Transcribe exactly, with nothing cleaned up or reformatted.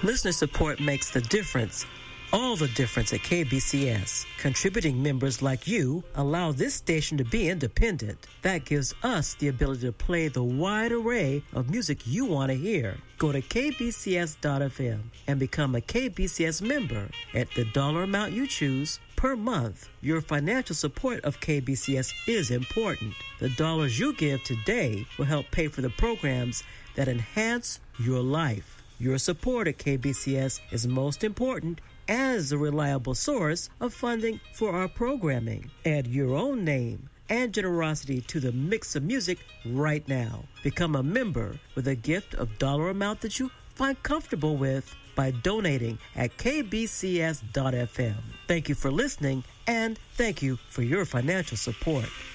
Listener support makes the difference. All the difference at K B C S. Contributing members like you allow this station to be independent. That gives us the ability to play the wide array of music you want to hear. Go to K B C S dot F M and become a K B C S member at the dollar amount you choose per month. Your financial support of K B C S is important. The dollars you give today will help pay for the programs that enhance your life. Your support at K B C S is most important as a reliable source of funding for our programming. Add your own name and generosity to the mix of music right now. Become a member with a gift of dollar amount that you find comfortable with by donating at K B C S dot F M. Thank you for listening, and thank you for your financial support.